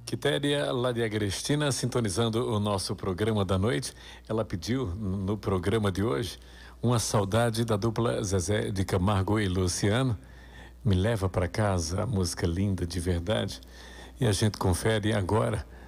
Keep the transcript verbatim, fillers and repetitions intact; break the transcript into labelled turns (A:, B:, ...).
A: Quitéria lá de Agrestina, sintonizando o nosso programa da noite. Ela pediu no programa de hoje uma saudade da dupla Zezé de Camargo e Luciano. Me leva para casa, a música linda de verdade. E a gente confere agora